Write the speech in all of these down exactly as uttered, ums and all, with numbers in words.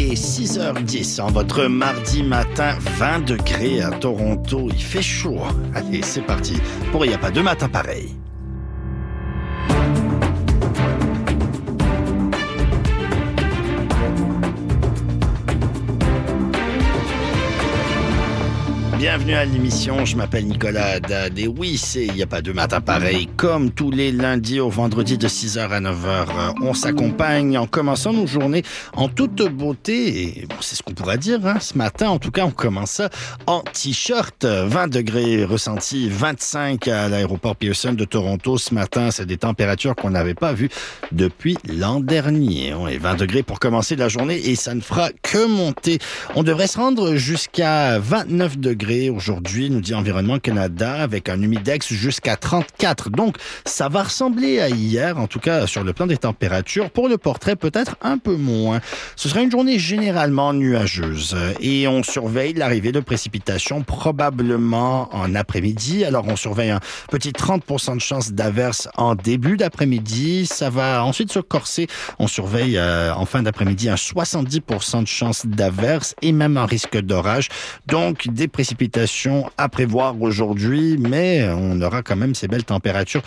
est six heures dix en votre mardi matin, vingt degrés à Toronto. Il fait chaud. Allez, c'est parti pour Il n'y a pas de matin pareil. Bienvenue à l'émission, je m'appelle Nicolas Haddad et oui, c'est Il n'y a pas de matin pareil. Comme tous les lundis au vendredi de six heures à neuf heures, on s'accompagne en commençant nos journées en toute beauté. Et bon, c'est ce qu'on pourra dire, hein. Ce matin, en tout cas, on commence ça en t-shirt. vingt degrés ressentis, vingt-cinq à l'aéroport Pearson de Toronto. Ce matin, c'est des températures qu'on n'avait pas vues depuis l'an dernier. On est vingt degrés pour commencer la journée et ça ne fera que monter. On devrait se rendre jusqu'à vingt-neuf degrés aujourd'hui, nous dit Environnement Canada, avec un humidex jusqu'à trente-quatre. Donc, ça va ressembler à hier, en tout cas sur le plan des températures. Pour le portrait, peut-être un peu moins. Ce sera une journée généralement nuageuse et on surveille l'arrivée de précipitations probablement en après-midi. Alors, on surveille un petit trente pour cent de chance d'averse en début d'après-midi. Ça va ensuite se corser. On surveille euh, en fin d'après-midi un soixante-dix pour cent de chance d'averse et même un risque d'orage. Donc, des précipitations à prévoir aujourd'hui, mais on aura quand même ces belles températures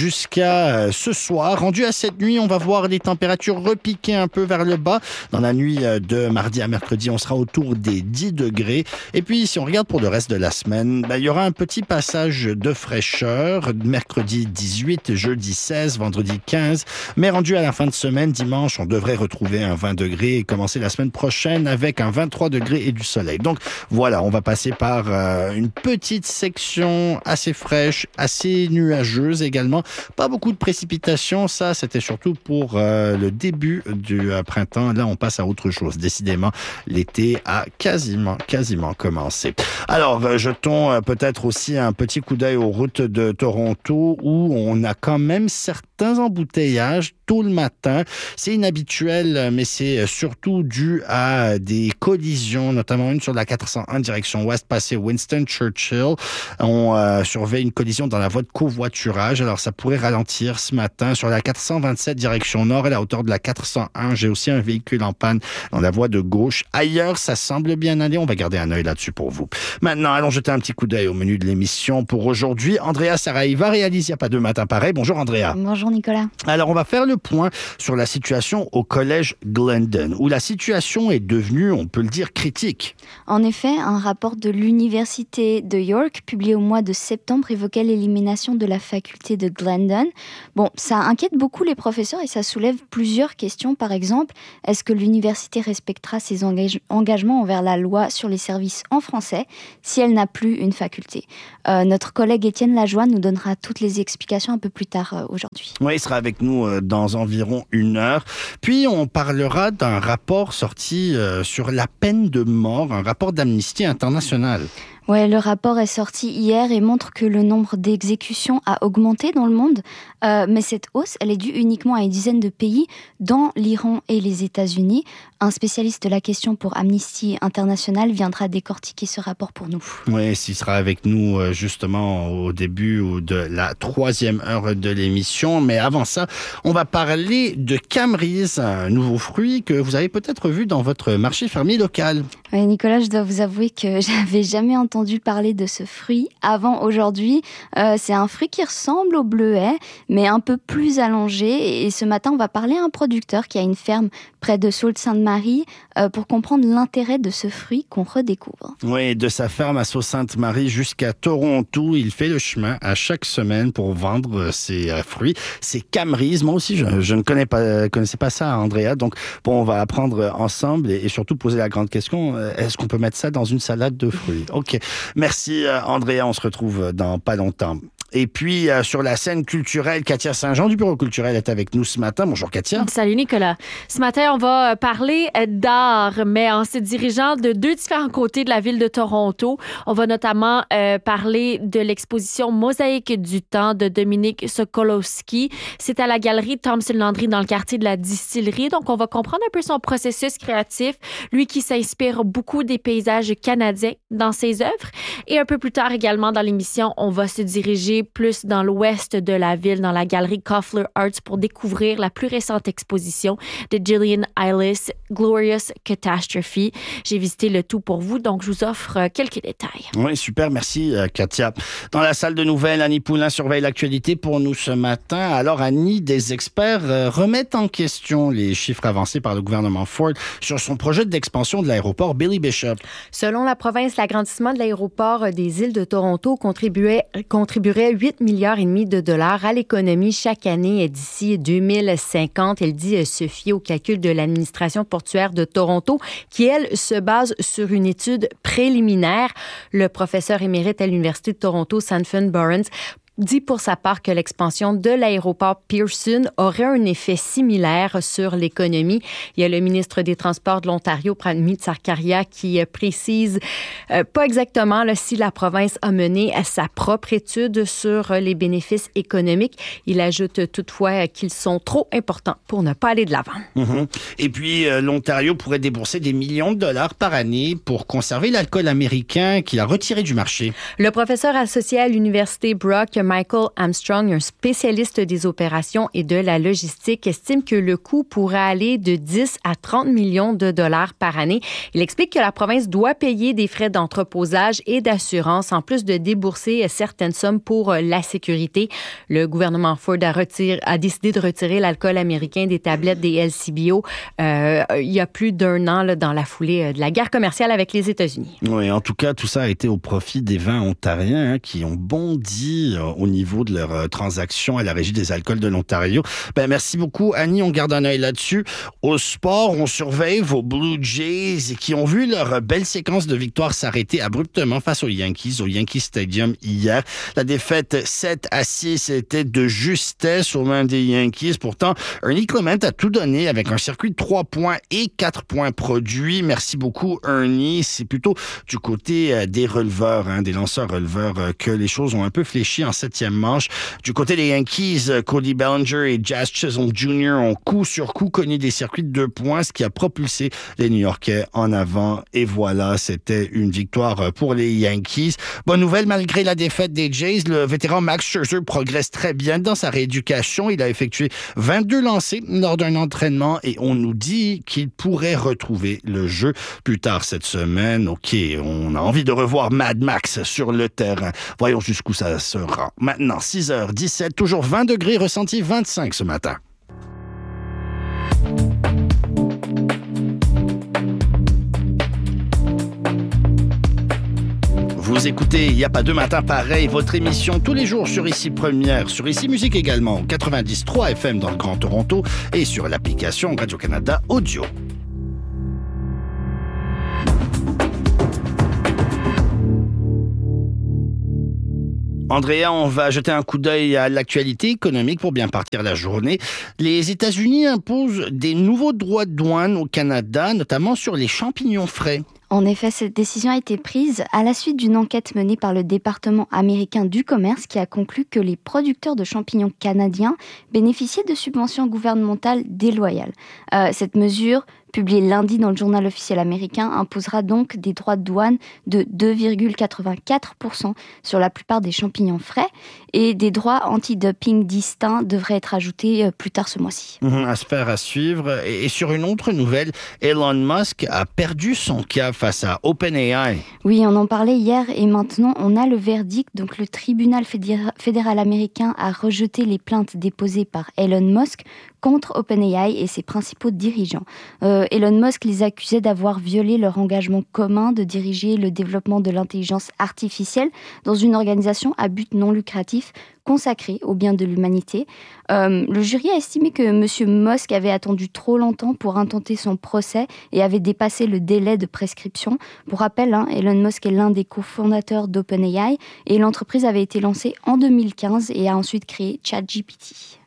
jusqu'à ce soir. Rendu à cette nuit, on va voir les températures repiquer un peu vers le bas. Dans la nuit de mardi à mercredi, on sera autour des dix degrés. Et puis, si on regarde pour le reste de la semaine, ben, il y aura un petit passage de fraîcheur. Mercredi dix-huit, jeudi seize, vendredi quinze. Mais rendu à la fin de semaine, dimanche, on devrait retrouver un vingt degrés et commencer la semaine prochaine avec un vingt-trois degrés et du soleil. Donc, voilà, on va passer par euh, une petite section assez fraîche, assez nuageuse également. Pas beaucoup de précipitations, ça c'était surtout pour euh, le début du euh, printemps. Là, on passe à autre chose. Décidément, l'été a quasiment, quasiment commencé. Alors, euh, jetons euh, peut-être aussi un petit coup d'œil aux routes de Toronto où on a quand même certains embouteillages tôt le matin. C'est inhabituel, mais c'est surtout dû à des collisions, notamment une sur la quatre cent un direction ouest, passé Winston Churchill. On euh, surveille une collision dans la voie de covoiturage. Alors, ça pourrait ralentir ce matin sur la quatre cent vingt-sept direction nord à la hauteur de la quatre cent un. J'ai aussi un véhicule en panne dans la voie de gauche. Ailleurs, ça semble bien aller. On va garder un œil là-dessus pour vous. Maintenant, allons jeter un petit coup d'œil au menu de l'émission pour aujourd'hui. Andrea Saraiva réalise Il n'y a pas de matin pareil. Bonjour Andrea. Bonjour Nicolas. Alors, on va faire le point sur la situation au collège Glendon, où la situation est devenue, on peut le dire, critique. En effet, un rapport de l'Université de York, publié au mois de septembre, évoquait l'élimination de la faculté de Glendon. Bon, ça inquiète beaucoup les professeurs et ça soulève plusieurs questions. Par exemple, est-ce que l'université respectera ses engage- engagements envers la loi sur les services en français si elle n'a plus une faculté? euh, Notre collègue Étienne Lajoie nous donnera toutes les explications un peu plus tard euh, aujourd'hui. Oui, il sera avec nous euh, dans environ une heure. Puis, on parlera d'un rapport sorti euh, sur la peine de mort, un rapport d'Amnesty International. Ouais, le rapport est sorti hier et montre que le nombre d'exécutions a augmenté dans le monde. Euh, mais cette hausse, elle est due uniquement à une dizaine de pays, dont l'Iran et les États-Unis. Un spécialiste de la question pour Amnesty International viendra décortiquer ce rapport pour nous. Oui, il sera avec nous justement au début de la troisième heure de l'émission. Mais avant ça, on va parler de Camrys, un nouveau fruit que vous avez peut-être vu dans votre marché fermier local. Oui, Nicolas, je dois vous avouer que j'avais jamais entendu parler de ce fruit avant aujourd'hui. Euh, c'est un fruit qui ressemble au bleuet, mais un peu plus allongé. Et ce matin, on va parler à un producteur qui a une ferme près de Sault-Sainte-Marie euh, pour comprendre l'intérêt de ce fruit qu'on redécouvre. Oui, de sa ferme à Sault-Sainte-Marie jusqu'à Toronto, il fait le chemin à chaque semaine pour vendre ses euh, fruits. C'est Camrys. Moi aussi, je, je ne connais pas, connaissais pas ça, Andrea. Donc, bon, on va apprendre ensemble et, et surtout poser la grande question, est-ce qu'on peut mettre ça dans une salade de fruits? OK. Merci, Andrea. On se retrouve dans pas longtemps. Et puis, euh, sur la scène culturelle, Katia Saint-Jean du Bureau culturel est avec nous ce matin. Bonjour, Katia. Salut, Nicolas. Ce matin, on va parler d'art, mais en se dirigeant de deux différents côtés de la ville de Toronto. On va notamment euh, parler de l'exposition Mosaïque du temps de Dominique Sokolowski. C'est à la galerie Thompson Landry dans le quartier de la Distillerie. Donc, on va comprendre un peu son processus créatif, lui qui s'inspire beaucoup des paysages canadiens dans ses œuvres. Et un peu plus tard également dans l'émission, on va se diriger marcher plus dans l'ouest de la ville, dans la galerie Koffler Arts, pour découvrir la plus récente exposition de Gillian Eylis, Glorious Catastrophe. J'ai visité le tout pour vous, donc je vous offre quelques détails. Oui, super, merci Katia. Dans la salle de nouvelles, Annie Poulain surveille l'actualité pour nous ce matin. Alors Annie, des experts remettent en question les chiffres avancés par le gouvernement Ford sur son projet d'expansion de l'aéroport Billy Bishop. Selon la province, l'agrandissement de l'aéroport des îles de Toronto contribuait, contribuerait huit milliards et demi de dollars à l'économie chaque année d'ici deux mille cinquante. Elle dit se fier au calcul de l'administration portuaire de Toronto qui, elle, se base sur une étude préliminaire. Le professeur émérite à l'Université de Toronto, Sanford Burns, dit pour sa part que l'expansion de l'aéroport Pearson aurait un effet similaire sur l'économie. Il y a le ministre des Transports de l'Ontario, Pramit Sarkaria, qui précise euh, pas exactement là, si la province a mené sa propre étude sur les bénéfices économiques. Il ajoute toutefois qu'ils sont trop importants pour ne pas aller de l'avant. Mmh. Et puis, euh, l'Ontario pourrait débourser des millions de dollars par année pour conserver l'alcool américain qu'il a retiré du marché. Le professeur associé à l'Université Brock, Michael Armstrong, un spécialiste des opérations et de la logistique, estime que le coût pourrait aller de dix à trente millions de dollars par année. Il explique que la province doit payer des frais d'entreposage et d'assurance, en plus de débourser certaines sommes pour la sécurité. Le gouvernement Ford a, retiré, a décidé de retirer l'alcool américain des tablettes des L C B O euh, il y a plus d'un an là, dans la foulée de la guerre commerciale avec les États-Unis. Oui, en tout cas, tout ça a été au profit des vins ontariens hein, qui ont bondi euh, au niveau de leurs euh, transactions à la Régie des alcools de l'Ontario. Ben, merci beaucoup, Annie. On garde un œil là-dessus. Au sport, on surveille vos Blue Jays qui ont vu leur belle séquence de victoires s'arrêter abruptement face aux Yankees, au Yankee Stadium hier. La défaite sept à six était de justesse aux mains des Yankees. Pourtant, Ernie Clement a tout donné avec un circuit de trois points et quatre points produits. Merci beaucoup, Ernie. C'est plutôt du côté des releveurs, hein, des lanceurs releveurs, que les choses ont un peu fléchi en septième manche. Du côté des Yankees, Cody Bellinger et Jazz Chisholm junior ont coup sur coup connu des circuits de deux points, ce qui a propulsé les New-Yorkais en avant. Et voilà, c'était une victoire pour les Yankees. Bonne nouvelle, malgré la défaite des Jays, le vétéran Max Scherzer progresse très bien dans sa rééducation. Il a effectué vingt-deux lancers lors d'un entraînement et on nous dit qu'il pourrait retrouver le jeu plus tard cette semaine. OK, on a envie de revoir Mad Max sur le terrain. Voyons jusqu'où ça se rend. Maintenant, six heures dix-sept, toujours vingt degrés, ressenti vingt-cinq ce matin. Vous écoutez Il n'y a pas deux matins pareil, votre émission tous les jours sur Ici Première, sur Ici Musique également, quatre-vingt-dix virgule trois F M dans le Grand Toronto et sur l'application Radio-Canada Audio. Andrea, on va jeter un coup d'œil à l'actualité économique pour bien partir la journée. Les États-Unis imposent des nouveaux droits de douane au Canada, notamment sur les champignons frais. En effet, cette décision a été prise à la suite d'une enquête menée par le département américain du commerce qui a conclu que les producteurs de champignons canadiens bénéficiaient de subventions gouvernementales déloyales. Euh, cette mesure, publiée lundi dans le journal officiel américain, imposera donc des droits de douane de deux virgule quatre-vingt-quatre pour cent sur la plupart des champignons frais et des droits anti-dumping distincts devraient être ajoutés plus tard ce mois-ci. Mmh, aspect à suivre. Et, et sur une autre nouvelle, Elon Musk a perdu son cap face à OpenAI. Oui, on en parlait hier et maintenant on a le verdict. Donc le tribunal fédéral, fédéral américain a rejeté les plaintes déposées par Elon Musk contre OpenAI et ses principaux dirigeants. Euh, Elon Musk les accusait d'avoir violé leur engagement commun de diriger le développement de l'intelligence artificielle dans une organisation à but non lucratif consacrée au bien de l'humanité. Euh, le jury a estimé que M. Musk avait attendu trop longtemps pour intenter son procès et avait dépassé le délai de prescription. Pour rappel, hein, Elon Musk est l'un des cofondateurs d'OpenAI et l'entreprise avait été lancée en deux mille quinze et a ensuite créé ChatGPT.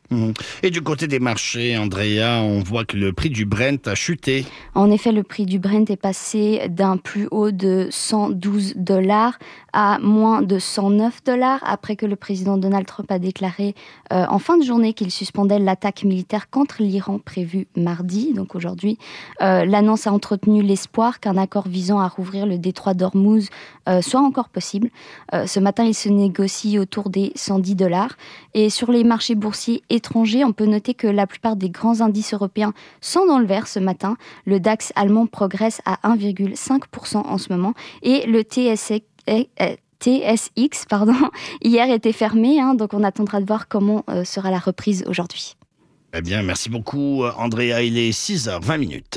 Et du côté des marchés, Andrea, on voit que le prix du Brent a chuté. En effet, le prix du Brent est passé d'un plus haut de cent douze dollars à moins de cent neuf dollars après que le président Donald Trump a déclaré euh, en fin de journée qu'il suspendait l'attaque militaire contre l'Iran prévue mardi, donc aujourd'hui. Euh, l'annonce a entretenu l'espoir qu'un accord visant à rouvrir le détroit d'Ormuz euh, soit encore possible. Euh, ce matin, il se négocie autour des cent dix dollars. Et sur les marchés boursiers étrangers, on peut noter que la plupart des grands indices européens sont dans le vert ce matin. Le DAX allemand progresse à un virgule cinq pour cent en ce moment et le T S X pardon, hier était fermé, hein, donc on attendra de voir comment euh, sera la reprise aujourd'hui. Eh bien, merci beaucoup, Andrea. Il est six heures vingt minutes.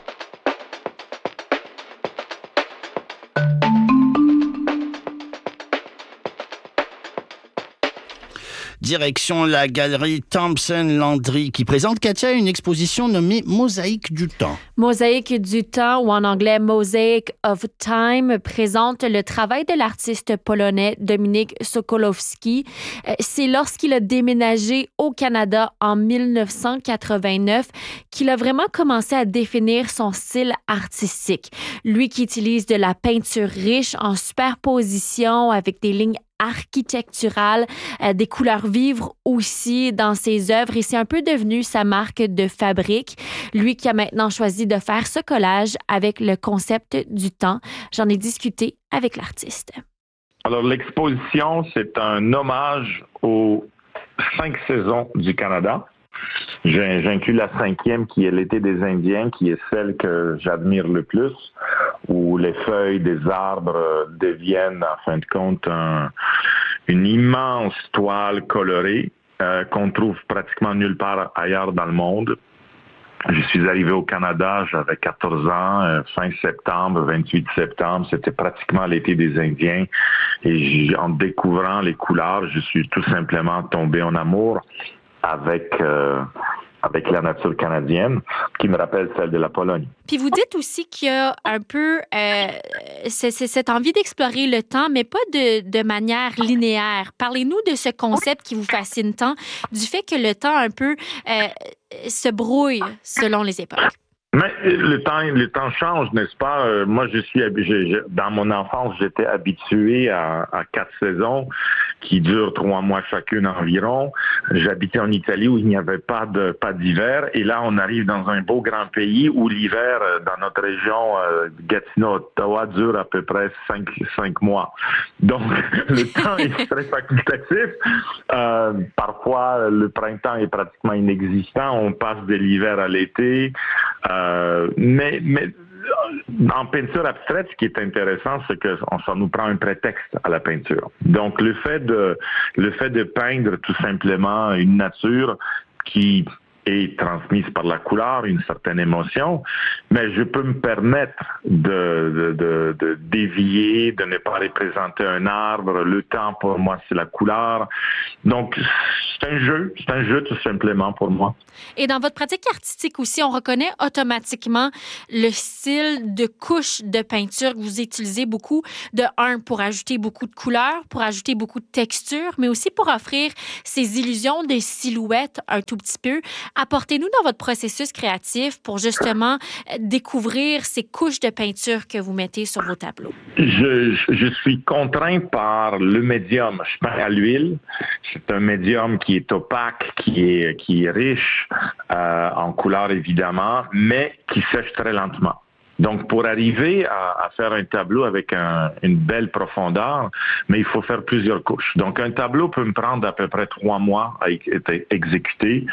Direction la galerie Thompson Landry qui présente, Katia, une exposition nommée Mosaïque du temps. Mosaïque du temps, ou en anglais Mosaic of Time, présente le travail de l'artiste polonais Dominik Sokolowski. C'est lorsqu'il a déménagé au Canada en dix-neuf cent quatre-vingt-neuf qu'il a vraiment commencé à définir son style artistique. Lui qui utilise de la peinture riche en superposition avec des lignes architecturales, euh, des couleurs vives aussi dans ses œuvres, et c'est un peu devenu sa marque de fabrique. Lui qui a maintenant choisi de faire ce collage avec le concept du temps. J'en ai discuté avec l'artiste. Alors l'exposition, c'est un hommage aux cinq saisons du Canada. J'inclus la cinquième qui est l'été des Indiens, qui est celle que j'admire le plus, où les feuilles des arbres deviennent, en fin de compte, un, une immense toile colorée euh, qu'on trouve pratiquement nulle part ailleurs dans le monde. Je suis arrivé au Canada, j'avais quatorze ans, euh, fin septembre, vingt-huit septembre, c'était pratiquement l'été des Indiens. Et en découvrant les couleurs, je suis tout simplement tombé en amour avec euh, avec la nature canadienne, qui me rappelle celle de la Pologne. Puis vous dites aussi qu'il y a un peu euh, c'est, c'est cette envie d'explorer le temps, mais pas de, de manière linéaire. Parlez-nous de ce concept qui vous fascine tant, du fait que le temps un peu euh, se brouille selon les époques. Mais le temps, le temps change, n'est-ce pas? Euh, moi, je suis, je, je, dans mon enfance, j'étais habitué à, à quatre saisons qui durent trois mois chacune environ. J'habitais en Italie où il n'y avait pas de pas d'hiver, et là, on arrive dans un beau grand pays où l'hiver, dans notre région, euh, Gatineau, Ottawa, dure à peu près cinq, cinq mois. Donc, le temps est très facultatif. Euh, parfois, le printemps est pratiquement inexistant. On passe de l'hiver à l'été. Euh, mais, mais en peinture abstraite, ce qui est intéressant, c'est que ça nous prend un prétexte à la peinture. Donc, le fait de, le fait de peindre tout simplement une nature qui est transmise par la couleur, une certaine émotion, mais je peux me permettre de, de, de, de dévier, de ne pas représenter un arbre. Le temps, pour moi, c'est la couleur. Donc, c'est un jeu, c'est un jeu tout simplement pour moi. Et dans votre pratique artistique aussi, on reconnaît automatiquement le style de couche de peinture que vous utilisez beaucoup, de un, pour ajouter beaucoup de couleurs, pour ajouter beaucoup de textures, mais aussi pour offrir ces illusions des silhouettes un tout petit peu. Apportez-nous dans votre processus créatif pour justement découvrir ces couches de peinture que vous mettez sur vos tableaux. Je, je suis contraint par le médium. Je peins à l'huile. C'est un médium qui est opaque, qui est, qui est riche euh, en couleurs évidemment, mais qui sèche très lentement. Donc, pour arriver à, à faire un tableau avec un, une belle profondeur, mais il faut faire plusieurs couches. Donc, un tableau peut me prendre à peu près trois mois à être exécuté.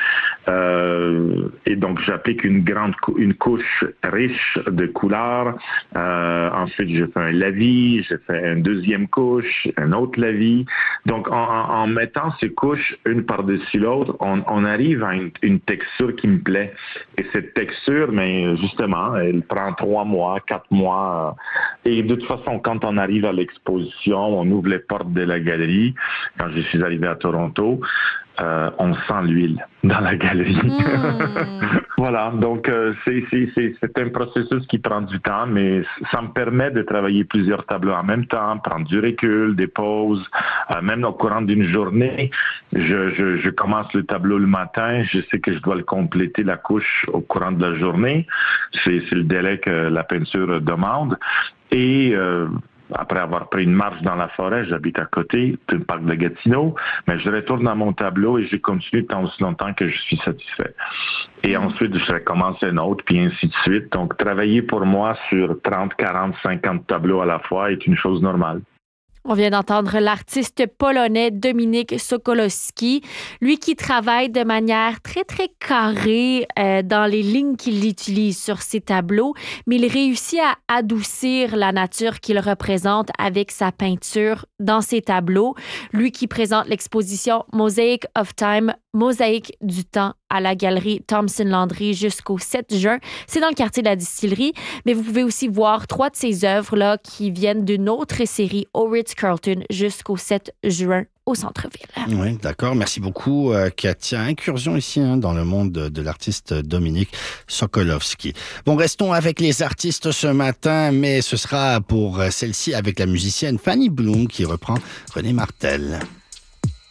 Euh, et donc, j'applique une grande cou- une couche riche de couleurs. Euh, ensuite, je fais un lavis, je fais une deuxième couche, un autre lavis. Donc, en, en, en mettant ces couches une par-dessus l'autre, on, on arrive à une, une texture qui me plaît. Et cette texture, mais justement, elle prend trois Trois mois, quatre mois. Et de toute façon, quand on arrive à l'exposition, on ouvre les portes de la galerie. Quand je suis arrivé à Toronto, euh, on sent l'huile dans la galerie. Mmh. Voilà, donc euh, c'est, c'est, c'est, c'est un processus qui prend du temps, mais ça me permet de travailler plusieurs tableaux en même temps, prendre du recul, des pauses, euh, même au courant d'une journée. Je, je, je commence le tableau le matin, je sais que je dois le compléter, la couche, au courant de la journée. C'est, c'est le délai que la peinture demande. Et euh, après avoir pris une marche dans la forêt, j'habite à côté du parc de Gatineau, mais je retourne à mon tableau et je continue tant aussi longtemps que je suis satisfait. Et ensuite, je recommence un autre, puis ainsi de suite. Donc, travailler pour moi sur trente, quarante, cinquante tableaux à la fois est une chose normale. On vient d'entendre l'artiste polonais Dominik Sokolowski, lui qui travaille de manière très, très carrée euh, dans les lignes qu'il utilise sur ses tableaux, mais il réussit à adoucir la nature qu'il représente avec sa peinture dans ses tableaux. Lui qui présente l'exposition Mosaic of Time, Mosaïque du temps, à la galerie Thompson-Landry jusqu'au sept juin. C'est dans le quartier de la Distillerie, mais vous pouvez aussi voir trois de ses œuvres là, qui viennent d'une autre série au Ritz-Carlton jusqu'au sept juin au centre-ville. Oui, d'accord. Merci beaucoup, euh, Katia. Incursion ici hein, dans le monde de, de l'artiste Dominik Sokolowski. Bon, restons avec les artistes ce matin, mais ce sera pour celle-ci avec la musicienne Fanny Bloom qui reprend René Martel.